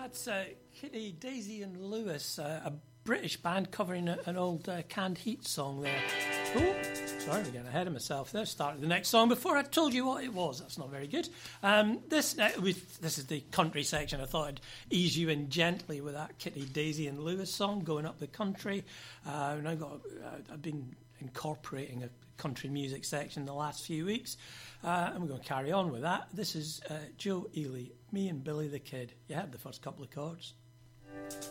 That's Kitty, Daisy and Lewis, a British band covering an old Canned Heat song there. Oh, sorry, I'm getting ahead of myself there. Started the next song before I told you what it was. That's not very good. This is the country section. I thought I'd ease you in gently with that Kitty, Daisy and Lewis song, Going Up the Country. I've been incorporating a country music section the last few weeks, and we're going to carry on with that. This is Joe Ely, Me and Billy the Kid. You had the first couple of chords.